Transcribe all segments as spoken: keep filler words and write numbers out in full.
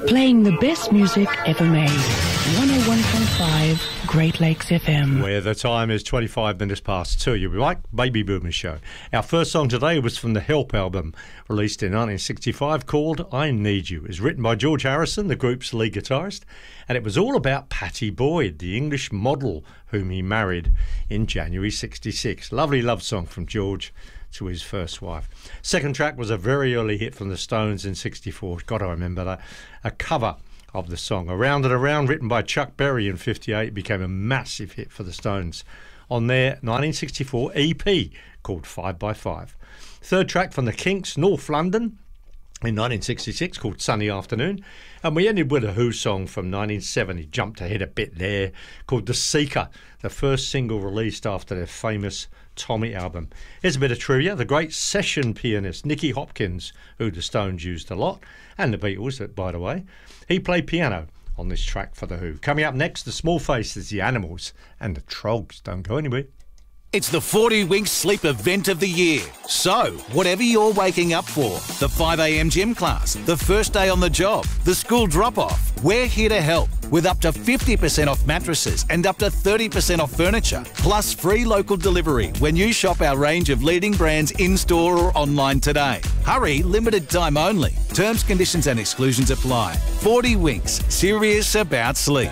Playing the best music ever made. one oh one point five Great Lakes F M. Where the time is twenty-five minutes past two. You'll be like Baby Boomers Show. Our first song today was from the Help album, released in nineteen sixty-five, called I Need You. It was written by George Harrison, the group's lead guitarist, and it was all about Pattie Boyd, the English model whom he married in January sixty-six. Lovely love song from George to his first wife. Second track was a very early hit from the Stones in sixty-four. Got to remember that. A cover of the song, Around and Around, written by Chuck Berry in fifty-eight, became a massive hit for the Stones on their nineteen sixty-four E P called five by five. Third track from the Kinks, North London, in nineteen sixty-six, called Sunny Afternoon. And we ended with a Who song from nineteen seventy, jumped ahead a bit there, called The Seeker, the first single released after their famous Tommy album. Here's a bit of trivia. The great session pianist Nicky Hopkins, who the Stones used a lot, and the Beatles, by the way, he played piano on this track for The Who. Coming up next, the Small Faces, the Animals, and the Trogs. Don't go anywhere. It's the forty Winks Sleep event of the year. So, whatever you're waking up for, the five a m gym class, the first day on the job, the school drop-off, we're here to help with up to fifty percent off mattresses and up to thirty percent off furniture, plus free local delivery when you shop our range of leading brands in-store or online today. Hurry, limited time only. Terms, conditions and exclusions apply. forty Winks, serious about sleep.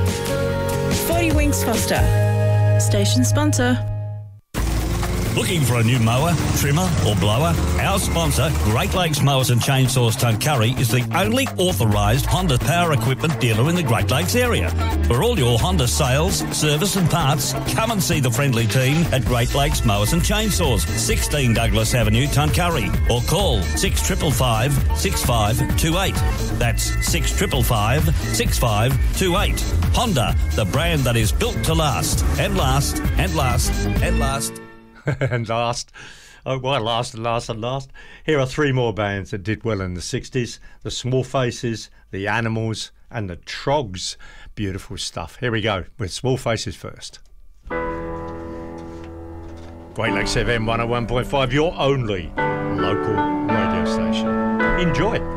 forty Winks Foster, station sponsor. Looking for a new mower, trimmer or blower? Our sponsor, Great Lakes Mowers and Chainsaws Tuncurry, is the only authorised Honda power equipment dealer in the Great Lakes area. For all your Honda sales, service and parts, come and see the friendly team at Great Lakes Mowers and Chainsaws, sixteen Douglas Avenue, Tuncurry, or call six five five, six five two eight. That's six five five, six five two eight. Honda, the brand that is built to last, and last, and last, and last. and last, oh, why last and last and last? Here are three more bands that did well in the sixties. The Small Faces, the Animals, and the Trogs. Beautiful stuff. Here we go with Small Faces first. Great Lakes F M one oh one point five, your only local radio station. Enjoy.